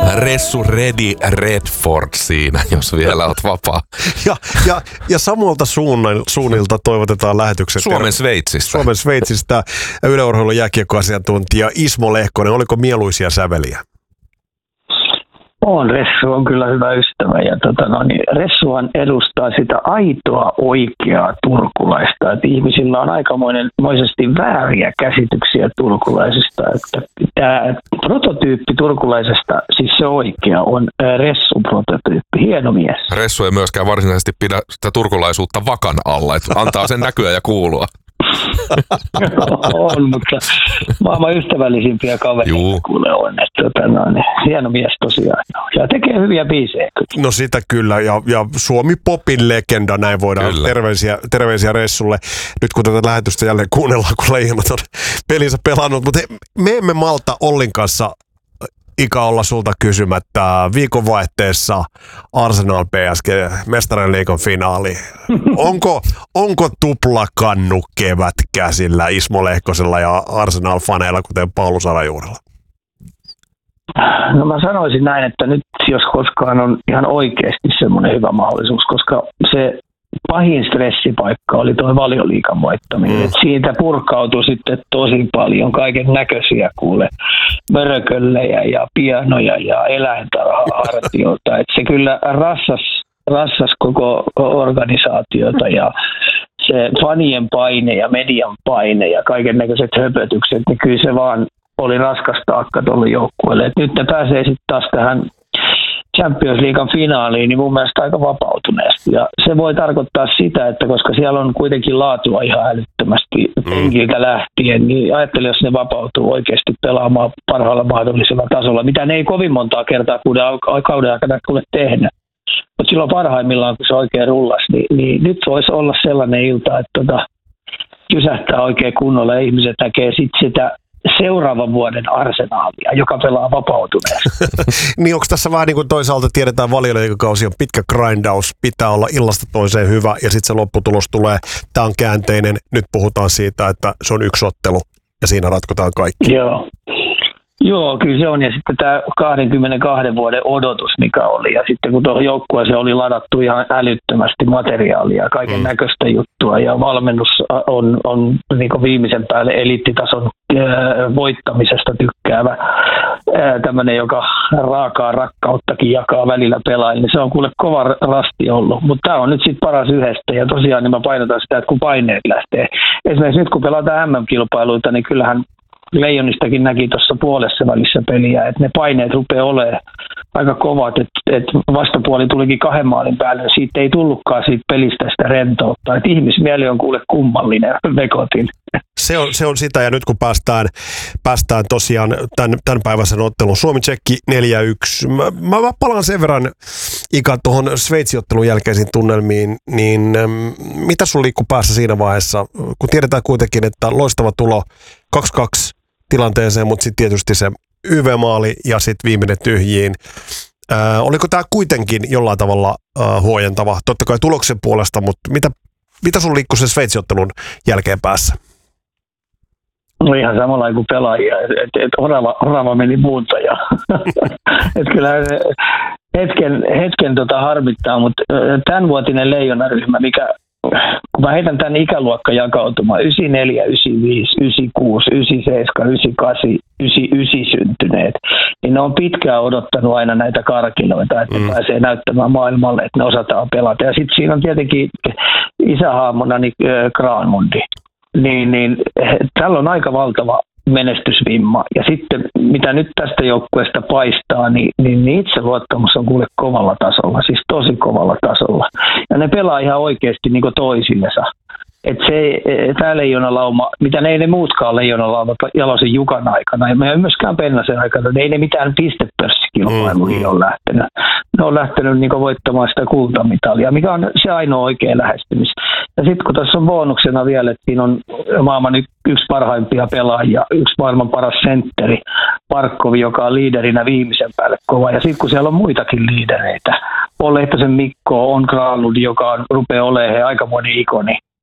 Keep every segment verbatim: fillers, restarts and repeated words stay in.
Ressu Ready Redford siinä, jos vielä oot vapaa. Ja, ja, ja samalta suunnilta toivotetaan lähetyksen Suomen Sveitsistä. Suomen Sveitsistä yleurheilun jääkiekkoasiantuntija Ismo Lehkonen. Oliko mieluisia säveliä? On, Ressu on kyllä hyvä ystävä ja tota, no, niin Ressuhan edustaa sitä aitoa oikeaa turkulaista, että ihmisillä on aikamoisesti vääriä käsityksiä turkulaisista, että tämä prototyyppi turkulaisesta, siis se oikea on Ressun prototyyppi, hieno mies. Ressu ei myöskään varsinaisesti pidä sitä turkulaisuutta vakan alla, että antaa sen näkyä ja kuulua. On, mutta maailman ystävällisimpiä kavereita kuule on. Että, tota, no, niin, hieno mies tosiaan. Ja tekee hyviä biisejä. No sitä kyllä. Ja, ja Suomi Popin legenda, näin voidaan. Terveisiä, terveisiä Ressulle. Nyt kun tätä lähetystä jälleen kuunnellaan, kun Leijonat on pelinsä pelannut. Mutta me emme malta Ollin kanssa Ika olla sulta kysymättä. Viikonvaihteessa Arsenal P S G Mestarien liigan finaali. Onko, onko tuplakannu kevät käsillä Ismo Lehkosella ja Arsenal-faneilla, kuten Paulus Arajuurella? No mä sanoisin näin, että nyt jos koskaan on ihan oikeasti semmoinen hyvä mahdollisuus, koska se pahin stressipaikka oli tuo Valioliigan voittaminen. Mm. Siitä purkautui sitten tosi paljon kaiken näköisiä kuule mörköllejä ja pianoja ja eläintarha-artioita. Et se kyllä rassas, rassas koko organisaatiota ja se fanien paine ja median paine ja kaiken näköiset höpötykset, niin kyllä se vaan oli raskas taakka tuolle joukkueelle. Et nyt ne pääsee sitten taas tähän Champions Leaguean finaaliin, niin mun mielestä aika vapautuneesti. Ja se voi tarkoittaa sitä, että koska siellä on kuitenkin laatua ihan älyttömästi penkiltä lähtien, niin ajattelin, jos ne vapautuu oikeasti pelaamaan parhaalla mahdollisella tasolla, mitä ne ei kovin montaa kertaa kauden aikana kuule tehnyt. Mutta silloin parhaimmillaan, kun se oikein rullas, niin, niin nyt voisi olla sellainen ilta, että tota, kysähtää oikein kunnolla ja ihmiset näkee sitten sitä seuraavan vuoden Arsenalia, joka pelaa vapautuneesti. Niin onko tässä vähän niin kuin toisaalta tiedetään, Valioliigakausi on pitkä grindaus, pitää olla illasta toiseen hyvä ja sitten se lopputulos tulee, tämä on käänteinen, nyt puhutaan siitä, että se on yksi ottelu ja siinä ratkotaan kaikki. Joo. Joo, kyllä se on. Ja sitten tämä kaksikymmentäkaksi vuoden odotus, mikä oli. Ja sitten kun tuohon joukkueeseen oli ladattu ihan älyttömästi materiaalia ja kaiken näköistä juttua. Ja valmennus on, on niin kuin viimeisen päälle eliittitason ää, voittamisesta tykkäävä. Tämmöinen, joka raakaa rakkauttakin jakaa välillä pelaajille. Se on kuule kova rasti ollut. Mutta tämä on nyt sitten paras yhdestä. Ja tosiaan niin mä painotan sitä, että kun paineet lähtee. Esimerkiksi nyt kun pelataan M M-kilpailuita, niin kyllähän Leijonistakin näki tuossa puolessa välissä peliä, että ne paineet rupeaa olemaan aika kovat, että et vastapuoli tulikin kahden maalin päälle, siitä ei tullutkaan siitä pelistä sitä rentoutta, että ihmismieli on kuule kummallinen vekotin. Se on, se on sitä, ja nyt kun päästään, päästään tosiaan tämän, tämän päiväisen ottelun Suomi-Tsekki neljä yksi. Mä, mä palaan sen verran, Ika, tuohon Sveitsi-ottelun jälkeisiin tunnelmiin, niin ähm, mitä sun liikkuu päässä siinä vaiheessa, kun tiedetään kuitenkin, että loistava tulo kaksi kaksi tilanteeseen, mutta sitten tietysti se Y V-maali ja sitten viimeinen tyhjiin. Ää, oliko tämä kuitenkin jollain tavalla ää, huojentava? Totta kai tuloksen puolesta, mutta mitä, mitä sun liikkui sen Sveitsi-ottelun jälkeen päässä? No ihan samalla kuin pelaajia, että et, et orava, orava meni muuta. Ja että kyllä hetken, hetken tota harmittaa, mutta tämänvuotinen leijonaryhmä, mikä kun mä heitän tämän ikäluokkajakautumaan, yhdeksänkymmentäneljä, yhdeksänkymmentäviisi, yhdeksänkymmentäkuusi, yhdeksänkymmentäseitsemän, yhdeksänkymmentäkahdeksan, yhdeksänkymmentäyhdeksän syntyneet, niin ne on pitkään odottanut aina näitä karkiloita, että mm. ne pääsee näyttämään maailmalle, että ne osataan pelata. Ja sitten siinä on tietenkin isähaamona niin Granmundi. Niin, niin tällä on aika valtava menestysvimma. Ja sitten mitä nyt tästä joukkueesta paistaa, niin, niin itseluottamus on kuule kovalla tasolla, siis tosi kovalla tasolla. Ja ne pelaa ihan oikeasti niin kuin toisillensa. Että se, tämä leijonalauma, mitä ne ei ne muutkaan leijonalaumat Jalosen Jukan aikana, ja me ei myöskään Pennasen aikana, ne ei ne mitään pistepörssikilpailuihin ole lähtenyt. Ne on lähtenyt niin kuin voittamaan sitä kultamitalia, mikä on se ainoa oikea lähestymis. Ja sitten kun tuossa on bonuksena vielä, että siinä on maailman yksi parhaimpia pelaajia, yksi maailman paras sentteri, Parkkovi, joka on liiderinä viimeisen päälle kova. Ja sitten kun siellä on muitakin liidereitä, on Lehtosen Mikko, on Granlund, joka on, rupeaa olemaan aikamoinen ikoni.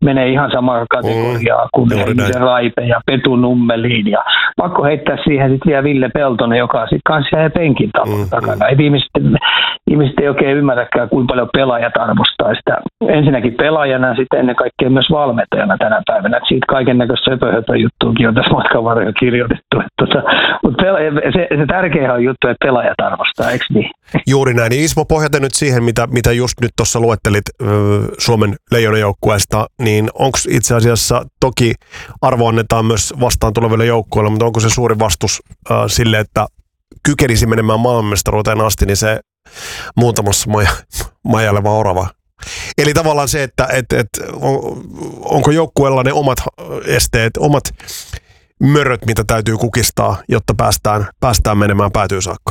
menee ihan samaa kategoriaa mm, kuin Heimisen Raipe ja Petu Nummeliin. Ja pakko heittää siihen sitten vielä Ville Peltonen, joka sitten kanssa jää penkin mm, takana. Mm. Ihmiset, ihmiset ei oikein ymmärräkään, kuinka paljon pelaajat arvostaa sitä. Ensinnäkin pelaajana ja sitten ennen kaikkea myös valmentajana tänä päivänä. Et siitä kaiken näköistä söpöhöpöjuttuukin on tässä matkan varrella kirjoitettu. Tota, mutta se, se tärkeä on juttu, että pelaajat arvostaa, eikö niin? Juuri näin. Ismo, pohjaten nyt siihen, mitä, mitä just nyt tuossa luettelit ö, Suomen Leijona-joukkueesta, niin onko itse asiassa, toki arvo annetaan myös vastaan tuleville joukkueille, mutta onko se suuri vastus ö, sille, että kykenisi menemään maailmanmestaruuteen asti, niin se muutamassa maja, majaileva orava. Eli tavallaan se, että et, et, on, onko joukkueella ne omat esteet, omat möröt, mitä täytyy kukistaa, jotta päästään, päästään menemään päätyyn saakka?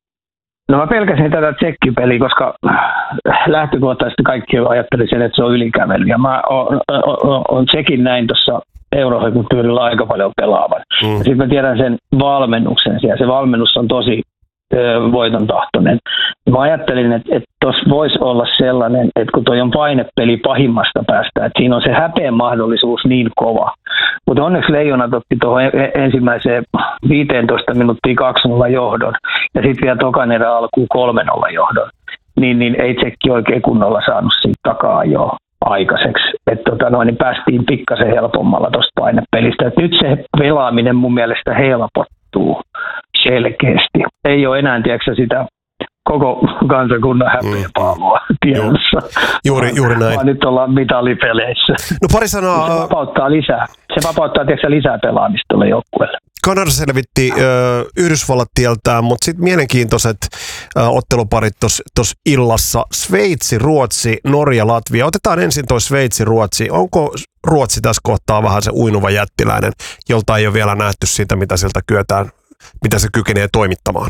No mä pelkäsin tätä tsekkipeliä, koska lähtökohtaisesti kaikki ajatteli sen, että se on ylikävely. Ja mä oon tsekin näin tuossa Eurohoikun-tyylillä aika paljon pelaavan. Mm. Sitten mä tiedän sen valmennuksen siellä. Se valmennus on tosi voiton tahtoinen. Mä ajattelin, että, että tuossa voisi olla sellainen, että kun toi on painepeli pahimmasta päästä, että siinä on se häpeän mahdollisuus niin kova. Mutta onneksi Leijonat otti tuohon ensimmäiseen viisitoista minuuttia kaksi nolla johdon ja sitten vielä tokan erä alkuun kolme nolla johdon. Niin, niin ei tsekki oikein kunnolla saanut siitä takaa jo aikaiseksi. Että tota noin, niin päästiin pikkasen helpommalla tuosta painepelistä. Et nyt se pelaaminen mun mielestä helpottuu selkeästi. Ei ole enää, tiedätkö, sitä koko kansakunnan häpeäpaalua mm. tiedossa. Juuri, juuri näin. Vaan nyt ollaan mitalipeleissä. No pari sanaa. Se vapauttaa lisää. Se vapauttaa, tiedätkö, lisää pelaamista tuolle joukkueelle. Kanada selvitti ö, Yhdysvallat tieltään, mutta sitten mielenkiintoiset ö, otteluparit tuossa illassa. Sveitsi, Ruotsi, Norja, Latvia. Otetaan ensin toi Sveitsi, Ruotsi. Onko Ruotsi tässä kohtaa vähän se uinuva jättiläinen, jolta ei ole vielä nähty sitä, mitä sieltä kyetään, mitä se kykenee toimittamaan?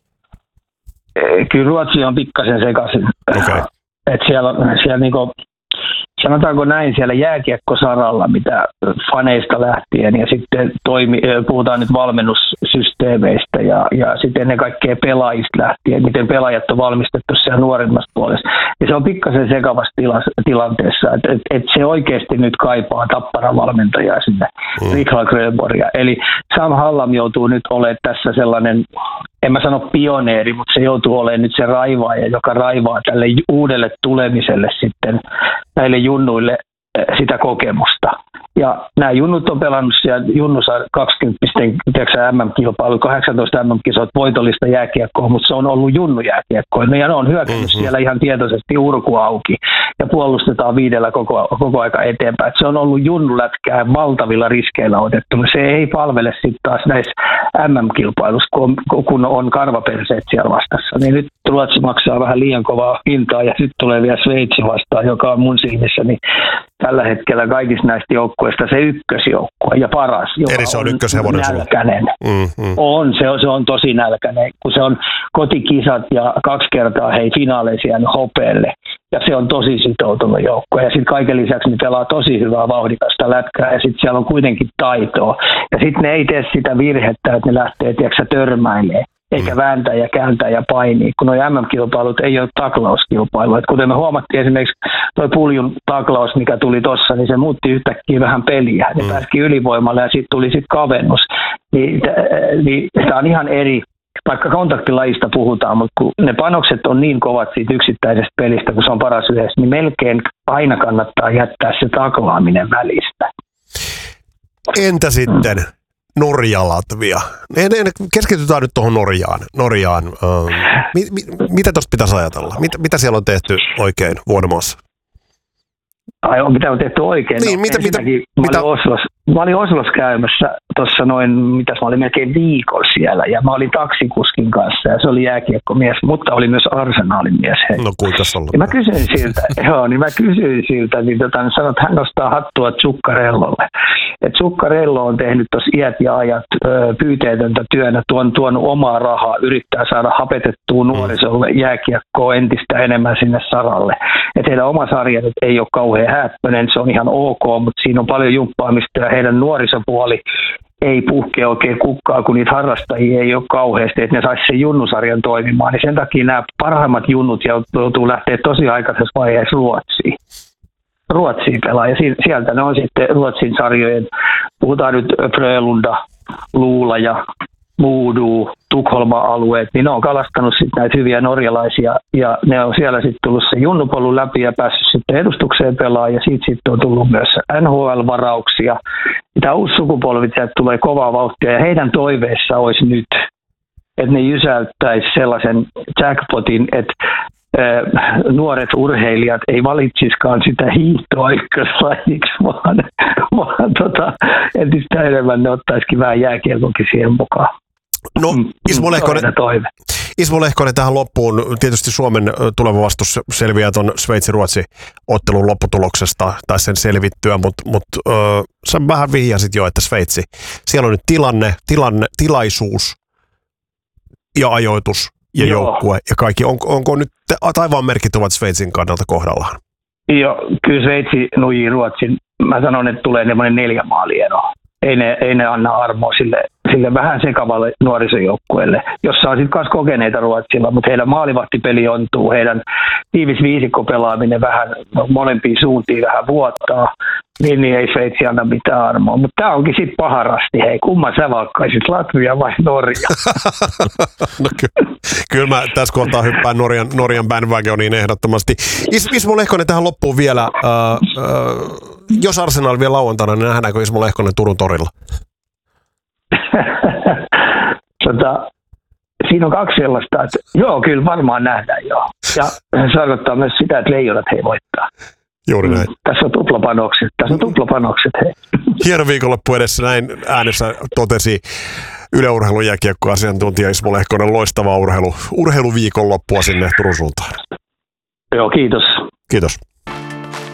Kyllä Ruotsi on pikkasen sekaisin. Okay. Et siellä, siellä niinku, sanotaanko näin, siellä jääkiekkosaralla, mitä faneista lähtien ja sitten toimi, puhutaan nyt valmennussysteemeistä ja, ja sitten ennen kaikkea pelaajista lähtien, miten pelaajat on valmistettu siellä nuoremmassa puolessa. Ja se on pikkasen sekavassa tilas, tilanteessa, että et, et se oikeasti nyt kaipaa Tapparan valmentajaa sinne, mm. Rikla Grönborgia. Eli Sam Hallam joutuu nyt olemaan tässä sellainen, en mä sano pioneeri, mutta se joutuu olemaan nyt se raivaaja, joka raivaa tälle uudelle tulemiselle sitten näille junnuille sitä kokemusta. Ja nämä junnut on pelannut siellä junnussa kaksikymmentä M M-kilpailu, kahdeksantoista M M-kisot voitollista jääkiekkoa, mutta se on ollut junnujääkiekkoa. Ja ne on hyökännyt mm-hmm. siellä ihan tietoisesti urku auki ja puolustetaan viidellä koko, koko aika eteenpäin. Et se on ollut junnulätkää valtavilla riskeillä otettu. Se ei palvele sitten taas näissä M M-kilpailussa, kun, kun on karvaperseet siellä vastassa. Niin nyt Ruotsi maksaa vähän liian kovaa hintaa ja sitten tulee vielä Sveitsi vastaan, joka on mun silmissäni tällä hetkellä kaikista näistä joukkueista se ykkösjoukkue ja paras, joka eli se on, on nälkäinen. Mm, mm. On, se on, se on tosi nälkäinen, kun se on kotikisat ja kaksi kertaa hei finaaleissa jäänyt hopeelle. Ja se on tosi sitoutunut joukkue. Ja sitten kaiken lisäksi ne pelaa tosi hyvää vauhdikasta lätkää ja sitten siellä on kuitenkin taitoa. Ja sitten ne ei tee sitä virhettä, että ne lähtee tiedätkö, törmäilemään. Eikä vääntää ja kääntää ja painia, kun nuo M M-kilpailut ei ole taklauskilpailu. Et kuten me huomattiin esimerkiksi tuo Puljun taklaus, mikä tuli tuossa, niin se muutti yhtäkkiä vähän peliä. Ne mm. pääsikin ylivoimalle ja sitten tuli sitten kavennus. Niin, niin tämä on ihan eri, vaikka kontaktilajista puhutaan, mutta kun ne panokset on niin kovat siitä yksittäisestä pelistä, kun se on paras yhdessä, niin melkein aina kannattaa jättää se taklaaminen välistä. Entä sitten? Mm. Norja, Latvia. Keskitytään nyt tuohon Norjaan. Norjaan. Mi, mi, mitä tuosta pitäisi ajatella? Mit, mitä siellä on tehty oikein Vuodemossa? Ai, mitä on tehty oikein? Niin, no, mitä, mitä, mä, mitä? Olin Oslos, mä olin Oslos käymässä tuossa noin, mitäs mä olin melkein viikolla siellä, ja mä olin taksikuskin kanssa, ja se oli jääkiekkomies, mutta oli myös Arsenalin mies. Hei. No kuinkas ollut? Ja mä kysyin siltä, joo, niin mä kysyin siltä, niin tota, niin sanoin, että hän nostaa hattua Zuccarellolle. Että Zuccarello on tehnyt tuossa iät ja ajat ö, pyyteetöntä työnä, tuon, tuonut omaa rahaa, yrittää saada hapetettua nuorisolle jääkiekkoa entistä enemmän sinne saralle. Että heidän oma sarja nyt ei ole kauhean häppöinen, se on ihan ok, mutta siinä on paljon jumppaamista ja heidän nuorisopuoli ei puhkea oikein kukkaa, kun niitä harrastajia ei ole kauheasti, että ne saisi sen junnusarjan toimimaan. Niin sen takia nämä parhaimmat junnut joutuu lähteä tosi aikaisessa vaiheessa Ruotsiin. Ruotsiin pelaa. Ja sieltä ne on sitten Ruotsin sarjojen, puhutaan nyt Frölunda, Luula ja Modo, Tukholma-alueet, niin ne on kalastanut sitten näitä hyviä norjalaisia, ja ne on siellä sitten tullut se junnupolun läpi ja päässyt sitten edustukseen pelaamaan, ja siitä sitten on tullut myös N H L-varauksia. Tämä uusi sukupolvi sieltä tulee kovaa vauhtia, ja heidän toiveissa olisi nyt, että ne jysäyttäisi sellaisen jackpotin, että nuoret urheilijat ei valitsiskaan sitä hiihtoa ykköslajiksi, vaan, vaan tota, entistä enemmän ne ottaisikin vähän jääkiekkokin siihen mukaan. No Ismo Lehkonen, Ismo Lehkonen tähän loppuun. Tietysti Suomen tuleva vastus selviää tuon Sveitsi-Ruotsi-ottelun lopputuloksesta tai sen selvittyä, mutta mut, öö, sä vähän vihjasit jo, että Sveitsi. Siellä on nyt tilanne, tilanne tilaisuus ja ajoitus ja Joo. joukkue ja kaikki. On, onko nyt taivaan merkit ovat Sveitsin kannalta kohdallaan? Joo, kyllä Sveitsi nujii Ruotsin. Mä sanon, että tulee semmoinen neljä maaliero. Ei ne, ei ne anna armoa sille, sille vähän sekavalle nuorisojoukkueelle, jossa on sitten myös kokeneita Ruotsilla, mutta heidän maalivahtipeli ontuu, heidän tiivis viisikko pelaaminen vähän molempiin suuntiin vähän vuottaa, niin, niin ei Sveitsi anna mitään armoa. Mutta tämä onkin sitten paharasti, hei, kumman sä valkkaisit, Latvia vai Norja? No kyllä, kyllä mä tässä kohtaa hyppään Norjan, Norjan bandwagoniin ehdottomasti. Is, Ismo Lehkonen tähän loppuun vielä. Äh, äh, Jos Arsenal vielä lauantaina, niin nähdäänkö Ismo Lehkonen Turun torilla? tota, siinä on kaksi sellaista, että joo, kyllä varmaan nähdään joo. Ja se tarkoittaa myös sitä, että leijonat hei voittaa. Juuri näin. Mm, tässä on tuplapanokset, tässä on tuplapanokset hei. Hieno viikonloppu edessä, näin äänessä totesi Yle Urheilun jääkiekkoasiantuntija Ismo Lehkonen. Loistavaa urheilu, urheiluviikonloppua sinne Turun suuntaan. Joo, kiitos. Kiitos.